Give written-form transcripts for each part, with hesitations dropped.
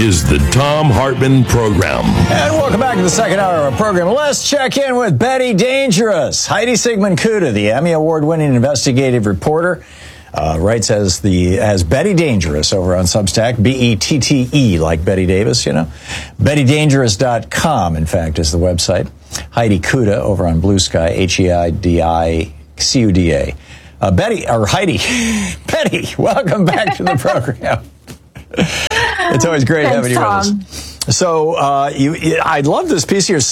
is the Thom Hartmann Program. And welcome back to the second hour of our program. Let's check in with Betty Dangerous. Heidi Sigmund-Kuta, the Emmy Award-winning investigative reporter, writes as Betty Dangerous over on Substack, B-E-T-T-E, like Betty Davis, you know. BettyDangerous.com, in fact, is the website. Heidi Kuta over on Blue Sky, H-E-I-D-I-C-U-D-A. Heidi, Betty, welcome back to the program. It's always great having you with us. So, I love this piece of your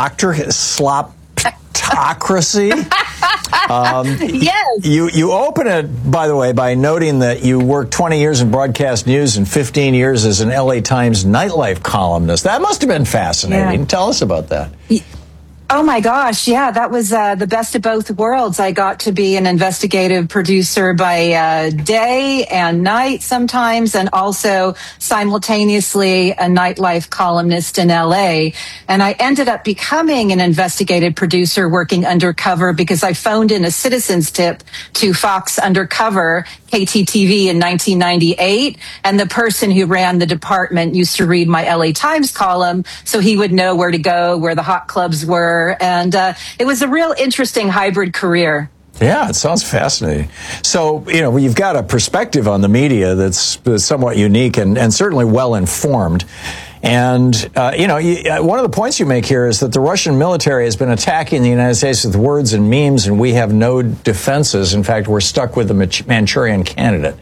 sloptocracy. Yes. You open it, by the way, by noting that you worked 20 years in broadcast news and 15 years as an LA Times nightlife columnist. That must have been fascinating. Yeah. Tell us about that. Oh my gosh, yeah, that was the best of both worlds. I got to be an investigative producer by day and night sometimes, and also simultaneously a nightlife columnist in LA. And I ended up becoming an investigative producer working undercover because I phoned in a citizen's tip to Fox Undercover, KTTV, in 1998. And the person who ran the department used to read my LA Times column, so he would know where to go, where the hot clubs were. And it was a real interesting hybrid career. Yeah, it sounds fascinating. So, you've got a perspective on the media that's somewhat unique and certainly well-informed. And, one of the points you make here is that the Russian military has been attacking the United States with words and memes, and we have no defenses. In fact, we're stuck with the Manchurian Candidate.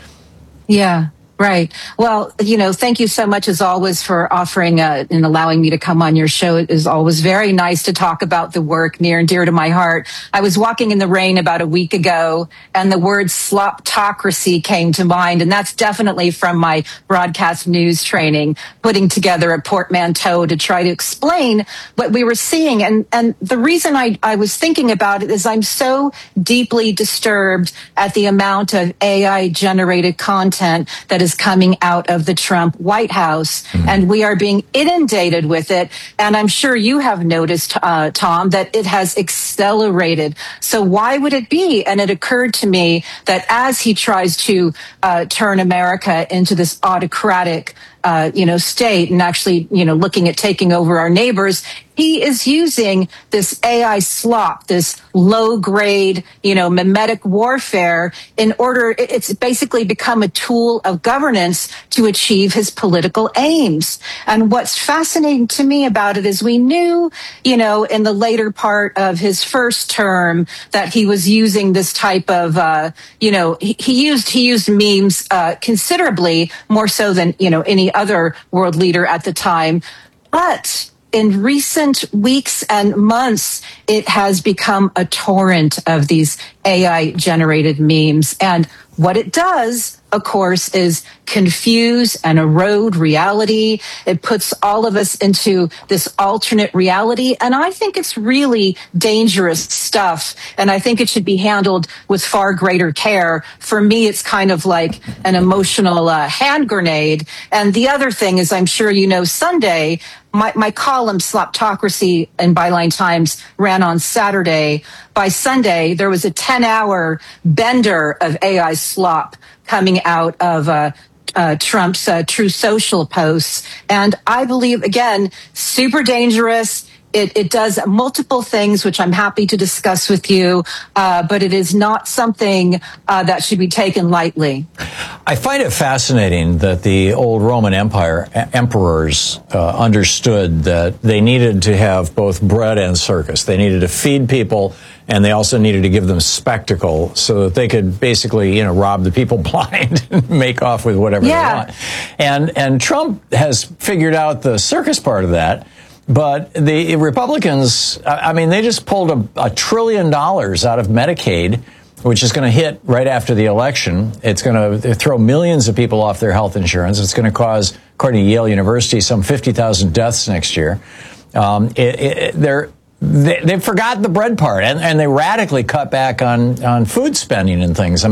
Yeah. Right. Well, thank you so much as always for offering and allowing me to come on your show. It is always very nice to talk about the work near and dear to my heart. I was walking in the rain about a week ago and the word sloptocracy came to mind. And that's definitely from my broadcast news training, putting together a portmanteau to try to explain what we were seeing. And the reason I was thinking about it is I'm so deeply disturbed at the amount of AI generated content that is coming out of the Trump White House, and we are being inundated with it. And I'm sure you have noticed, Tom, that it has accelerated. So why would it be? And it occurred to me that as he tries to turn America into this autocratic state and actually, looking at taking over our neighbors, he is using this AI slop, this low grade, mimetic warfare in order, it's basically become a tool of governance to achieve his political aims. And what's fascinating to me about it is we knew, in the later part of his first term that he was using this type of, he used memes, considerably more so than, any other world leader at the time. But in recent weeks and months, it has become a torrent of these AI-generated memes. And what it does, of course, is confuse and erode reality. It puts all of us into this alternate reality. And I think it's really dangerous stuff. And I think it should be handled with far greater care. For me, it's kind of like an emotional hand grenade. And the other thing is, I'm sure Sunday, my column, Sloptocracy, in Byline Times ran on Saturday. By Sunday, there was a 10-hour bender of AI slop coming out of Trump's True Social posts. And I believe, again, super dangerous. It does multiple things, which I'm happy to discuss with you, but it is not something that should be taken lightly. I find it fascinating that the old Roman Empire emperors understood that they needed to have both bread and circus. They needed to feed people, and they also needed to give them spectacle so that they could basically, rob the people blind and make off with whatever they want. And Trump has figured out the circus part of that. But the Republicans, they just pulled $1 trillion out of Medicaid, which is going to hit right after the election. It's going to throw millions of people off their health insurance. It's going to cause, according to Yale University, some 50,000 deaths next year. They've forgotten the bread part, and they radically cut back on food spending and things.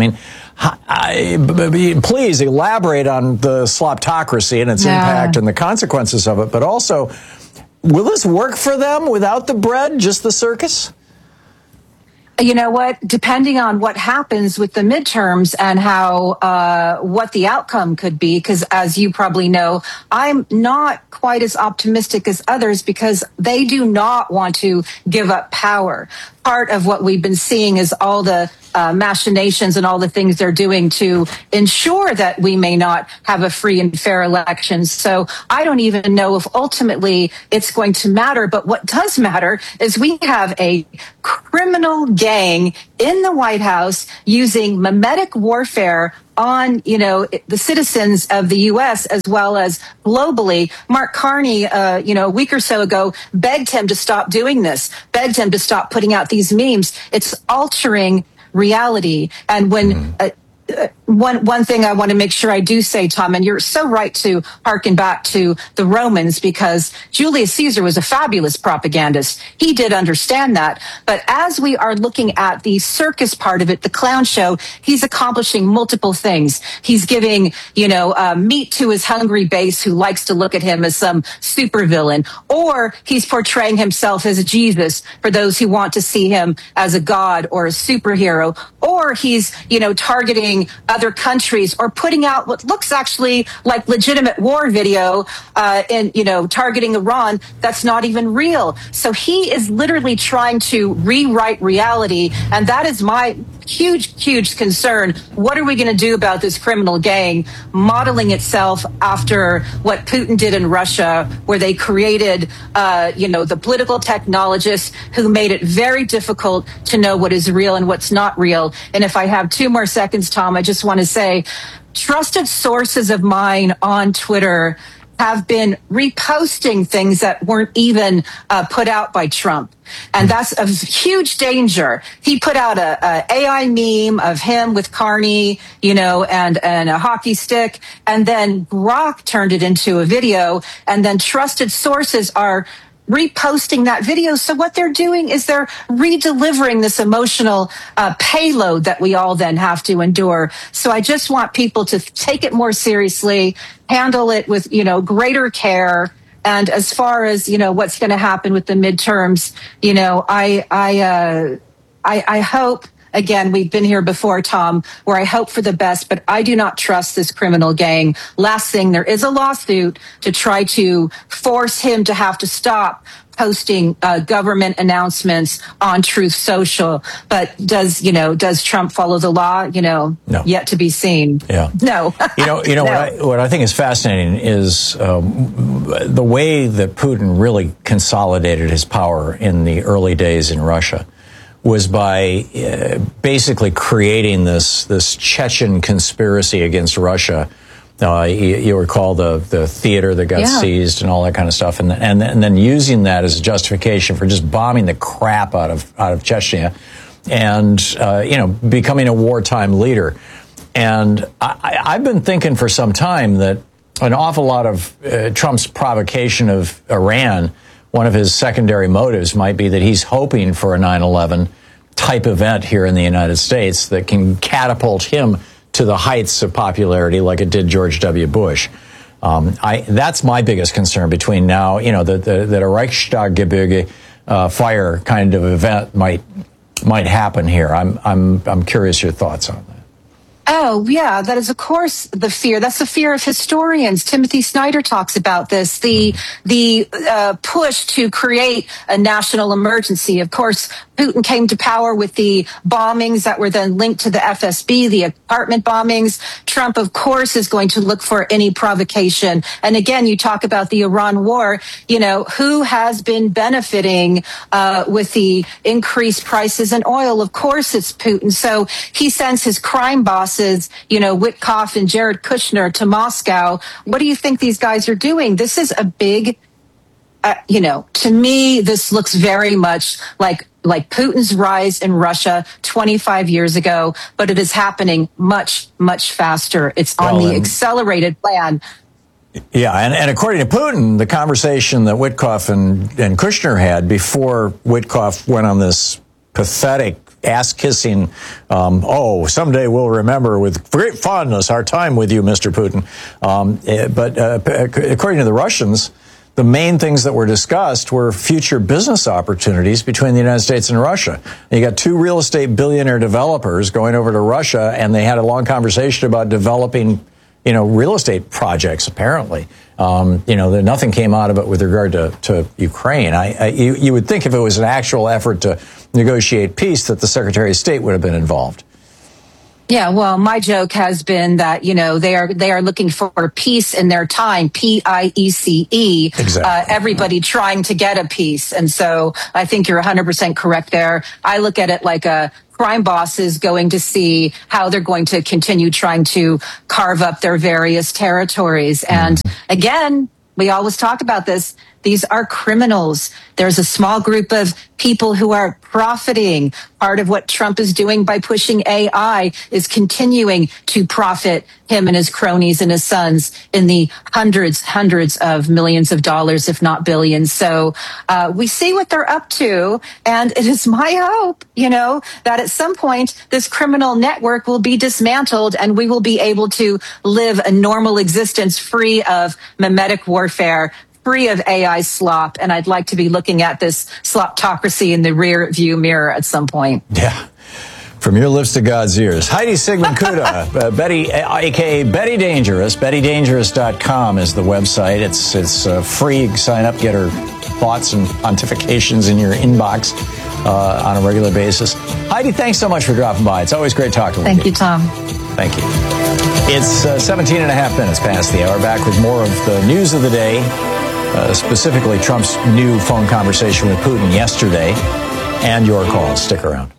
Please elaborate on the sloptocracy and its impact and the consequences of it, but also, will this work for them without the bread, just the circus? you know what? Depending on what happens with the midterms and how what the outcome could be, because as you probably know, I'm not quite as optimistic as others because they do not want to give up power. Part of what we've been seeing is all the machinations and all the things they're doing to ensure that we may not have a free and fair election. So I don't even know if ultimately it's going to matter. But what does matter is we have a criminal gang in the White House using memetic warfare on, the citizens of the U.S. as well as globally. Mark Carney, a week or so ago, begged him to stop doing this, begged him to stop putting out these memes. It's altering reality. And when one thing I want to make sure I do say, Tom, and you're so right to hearken back to the Romans, because Julius Caesar was a fabulous propagandist. He did understand that. But as we are looking at the circus part of it, the clown show, he's accomplishing multiple things. He's giving, meat to his hungry base who likes to look at him as some supervillain, or he's portraying himself as a Jesus for those who want to see him as a god or a superhero, or he's, targeting other countries or putting out what looks actually like legitimate war video and targeting Iran that's not even real. So he is literally trying to rewrite reality, and that is my huge concern. What are we going to do about this criminal gang modeling itself after what Putin did in Russia, where they created the political technologists who made it very difficult to know what is real and what's not real. And if I have 2 more seconds, Tom, I just want to say trusted sources of mine on Twitter have been reposting things that weren't even put out by Trump. And that's a huge danger. He put out a AI meme of him with Carney, and a hockey stick. And then Grok turned it into a video. And then trusted sources are reposting that video. So what they're doing is they're redelivering this emotional payload that we all then have to endure. So I just want people to take it more seriously, handle it with, greater care. And as far as, what's going to happen with the midterms, I hope, again, we've been here before, Tom, where I hope for the best, but I do not trust this criminal gang. Last thing, there is a lawsuit to try to force him to have to stop posting government announcements on Truth Social. But does Trump follow the law? No. Yet to be seen. Yeah. No. No. What I think is fascinating is the way that Putin really consolidated his power in the early days in Russia was by basically creating this Chechen conspiracy against Russia. You recall the theater that got seized and all that kind of stuff, and then using that as a justification for just bombing the crap out of Chechnya, and becoming a wartime leader. And I've been thinking for some time that an awful lot of Trump's provocation of Iran, one of his secondary motives might be that he's hoping for a 9/11 type event here in the United States that can catapult him to the heights of popularity like it did George W. Bush. That's my biggest concern between now, that a Reichstaggebirge fire kind of event might happen here. I'm curious your thoughts on that. Oh, yeah, that is, of course, the fear. That's the fear of historians. Timothy Snyder talks about this, the push to create a national emergency. Of course, Putin came to power with the bombings that were then linked to the FSB, the apartment bombings. Trump, of course, is going to look for any provocation. And again, you talk about the Iran war, who has been benefiting with the increased prices in oil? Of course, it's Putin. So he sends his crime bosses, Witkoff and Jared Kushner, to Moscow. What do you think these guys are doing? This is a big, to me, this looks very much like Putin's rise in Russia 25 years ago, but it is happening much, much faster. It's on the accelerated plan. Yeah, and according to Putin, the conversation that Witkoff and Kushner had before Witkoff went on this pathetic ass-kissing, someday we'll remember with great fondness our time with you, Mr. Putin. But according to the Russians, the main things that were discussed were future business opportunities between the United States and Russia. You got two real estate billionaire developers going over to Russia, and they had a long conversation about developing, real estate projects, apparently. Nothing came out of it with regard to Ukraine. You would think if it was an actual effort to negotiate peace that the Secretary of State would have been involved. Yeah, well, my joke has been that, they are looking for peace in their time, P-I-E-C-E, Exactly. Everybody trying to get a peace. And so I think you're 100% correct there. I look at it like a crime boss is going to see how they're going to continue trying to carve up their various territories. And again, we always talk about this. These are criminals. There's a small group of people who are profiting. Part of what Trump is doing by pushing AI is continuing to profit him and his cronies and his sons in the hundreds of millions of dollars, if not billions. So we see what they're up to. And it is my hope, that at some point this criminal network will be dismantled and we will be able to live a normal existence free of memetic warfare, free of AI slop, and I'd like to be looking at this sloptocracy in the rear view mirror at some point. Yeah. From your lips to God's ears. Heidi Sigmund Kuda, Betty, a.k.a. Betty Dangerous. BettyDangerous.com is the website. It's free. You can sign up, get her thoughts and pontifications in your inbox on a regular basis. Heidi, thanks so much for dropping by. It's always great talking with you. Thank you, Tom. Thank you. It's 17 and a half minutes past the hour. Back with more of the news of the day. Specifically Trump's new phone conversation with Putin yesterday, and your calls. Stick around.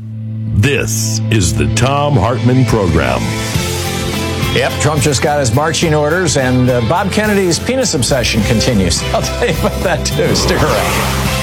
This is the Thom Hartmann Program. Yep, Trump just got his marching orders, and Bob Kennedy's penis obsession continues. I'll tell you about that, too. Stick around.